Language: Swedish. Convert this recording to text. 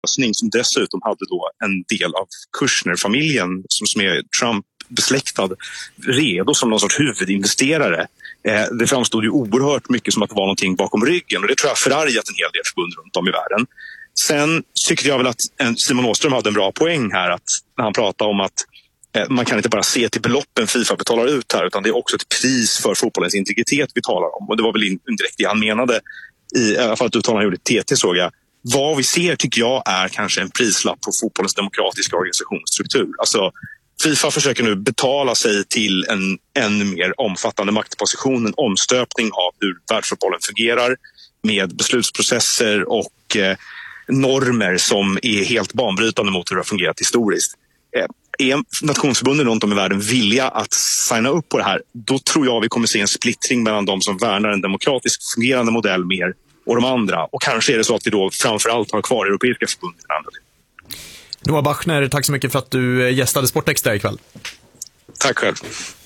lösning som dessutom hade då en del av Kushner-familjen som är Trump-besläktad redo som någon sorts huvudinvesterare. Det framstod ju oerhört mycket som att det var någonting bakom ryggen, och det tror jag förargat en hel del förbund runt om i världen. Sen tyckte jag väl att Simon Åström hade en bra poäng här, att när han pratade om att man kan inte bara se till beloppen FIFA betalar ut här, utan det är också ett pris för fotbollens integritet vi talar om. Och det var väl indirekt det han menade, i alla fall ett uttalande han gjorde till TT, såg jag. Vad vi ser tycker jag är kanske en prislapp på fotbollens demokratiska organisationsstruktur. Alltså FIFA försöker nu betala sig till en ännu mer omfattande maktposition, en omstöpning av hur världsfotbollen fungerar med beslutsprocesser och normer som är helt banbrytande mot hur det har fungerat historiskt. Är nationsförbunden runt om i världen villiga att signa upp på det här, då tror jag vi kommer se en splittring mellan de som värnar en demokratisk fungerande modell mer och de andra. Och kanske är det så att vi då framförallt har kvar europeiska förbund i andra. Noah Bachner, tack så mycket för att du gästade Sportextra ikväll. Tack själv.